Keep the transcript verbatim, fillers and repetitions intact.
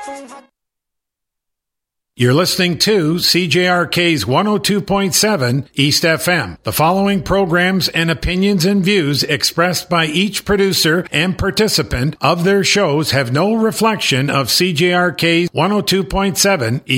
You're listening to C J R K's one oh two point seven East F M. The following programs and opinions and views expressed by each producer and participant of their shows have no reflection of C J R K's one oh two point seven East